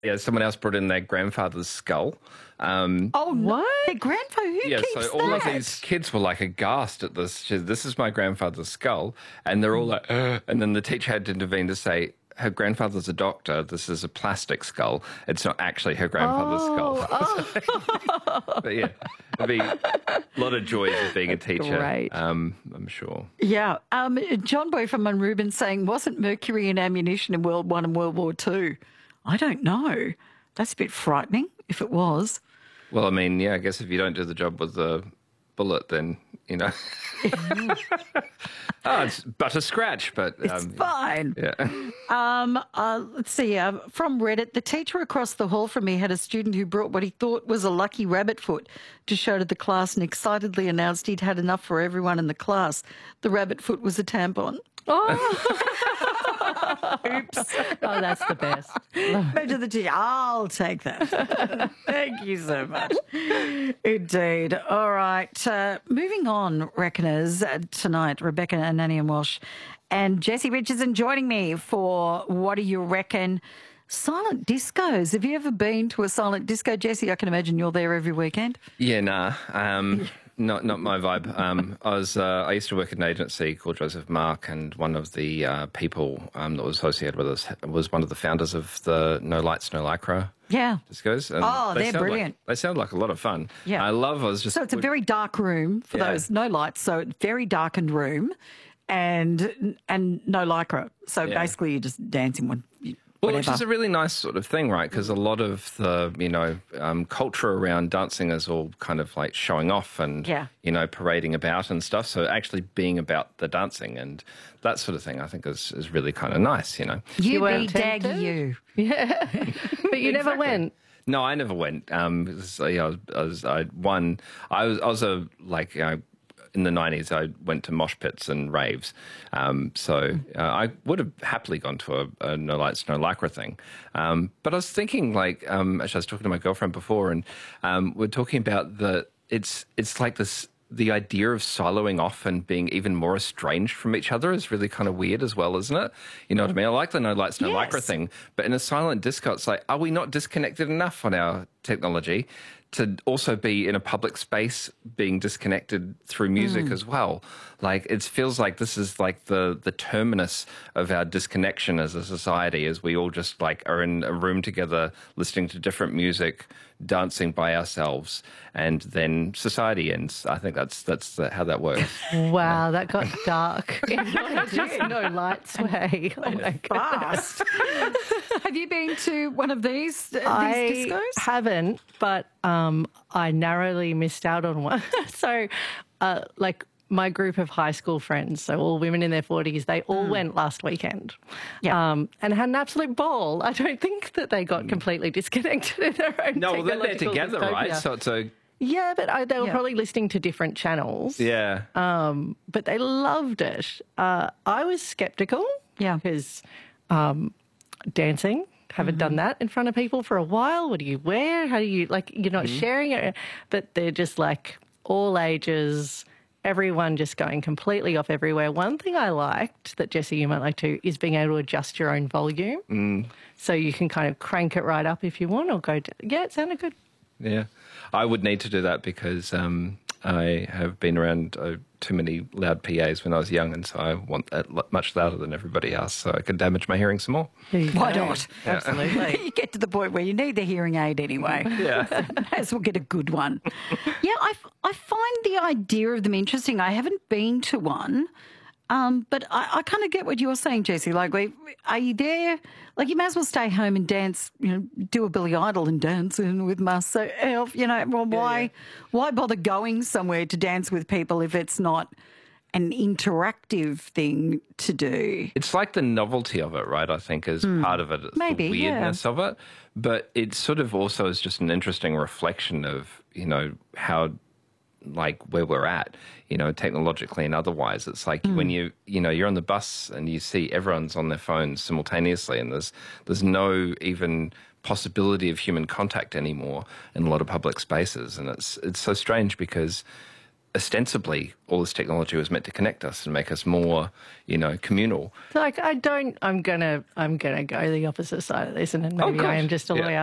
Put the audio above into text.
Yeah, someone else brought in their grandfather's skull. Oh, What? Their grandfather, who Yeah, keeps so all of that? these kids were like aghast at this. This is my grandfather's skull. And they're all like, "Ugh." And then the teacher had to intervene to say, her grandfather's a doctor. This is a plastic skull. It's not actually her grandfather's skull. But yeah, it'd be a lot of joys of being a teacher. great. I'm sure. Yeah. John Boy from Munrubin saying, wasn't mercury in ammunition in World War I and World War II? I don't know. That's a bit frightening if it was. Well, I mean, yeah, I guess if you don't do the job with the bullet, then, you know. It's but a scratch, but... It's fine. Yeah. Let's see. From Reddit, the teacher across the hall from me had a student who brought what he thought was a lucky rabbit foot to show to the class and excitedly announced he'd had enough for everyone in the class. The rabbit foot was a tampon. Oops. Oh, that's the best. Imagine the teacher. I'll take that. Thank you so much. Indeed. All right. Moving on, reckoners. Tonight, Rebecca Ananian Walsh and Jesse Richardson joining me for What Do You Reckon? Silent discos. Have you ever been to a silent disco, Jesse? I can imagine you're there every weekend. Yeah, nah. Not my vibe. I used to work at an agency called Joseph Mark, and one of the people that was associated with us was one of the founders of the No Lights, No Lycra Yeah. discos. And They're brilliant. They sound like a lot of fun. Yeah. So it's a very dark room for those, no lights, so very darkened room and no lycra. So basically you're just dancing when Well, which is a really nice sort of thing, right? Because a lot of the, culture around dancing is all kind of like showing off and, parading about and stuff. So actually being about the dancing and that sort of thing, I think is really kind of nice, You You weren't be daggy tempted? you. Yeah. But you never went. No, I never went. In the 90s, I went to mosh pits and raves. I would have happily gone to a No Lights, No Lycra thing. But I was thinking, actually, I was talking to my girlfriend before, and we're talking about it's like this. The idea of siloing off and being even more estranged from each other is really kind of weird as well, isn't it? You know what I mean? I like the No Lights, No Lycra thing, but in a silent disco, it's like, are we not disconnected enough on our technology to also be in a public space being disconnected through music as well? Like, it feels like this is like the terminus of our disconnection as a society, as we all just like are in a room together listening to different music, dancing by ourselves, and then society ends. I think that's how that works. Wow, that got dark. No lights way. Oh my Fast. Have you been to one of these discos? I haven't, but I narrowly missed out on one. So, my group of high school friends, so all women in their 40s, they all went last weekend and had an absolute ball. I don't think that they got completely disconnected in their own No, well, they're there together, dystopia. right? So it's a... Yeah, but they were probably listening to different channels. Yeah. But they loved it. I was sceptical because dancing, haven't done that in front of people for a while. What do you wear? How do you, you're not sharing it. But they're just like all ages, everyone just going completely off everywhere. One thing I liked that, Jesse, you might like too, is being able to adjust your own volume. So you can kind of crank it right up if you want or go down. Yeah, it sounded good. Yeah. I would need to do that because I have been around too many loud PAs when I was young, and so I want that much louder than everybody else so I could damage my hearing some more. Why not? Absolutely. You get to the point where you need the hearing aid anyway. Yeah. May as well get a good one. Yeah, I find the idea of them interesting. I haven't been to one, but I kind of get what you're saying, Jesse. Like, are you there? Like, you may as well stay home and dance, do a Billy Idol and dance with myself, well, why bother going somewhere to dance with people if it's not an interactive thing to do? It's like the novelty of it, right? I think is part of it. It's Maybe, the weirdness of it. But it sort of also is just an interesting reflection of, how, like, where we're at, technologically and otherwise. It's like when you're on the bus and you see everyone's on their phones simultaneously, and there's no even possibility of human contact anymore in a lot of public spaces. And it's so strange because ostensibly all this technology was meant to connect us and make us more, communal. Like I'm gonna go the opposite side of this, and then maybe I am just a lawyer.